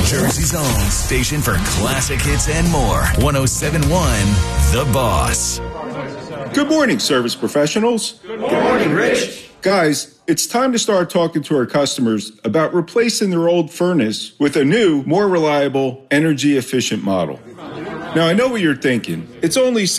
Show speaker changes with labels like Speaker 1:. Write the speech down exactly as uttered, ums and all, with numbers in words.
Speaker 1: Jersey's own station for classic hits and more. one oh seven point one The Boss.
Speaker 2: Good morning, service professionals.
Speaker 3: Good morning, Rich.
Speaker 2: Guys, it's time to start talking to our customers about replacing their old furnace with a new, more reliable, energy-efficient model. Now, I know what you're thinking. It's only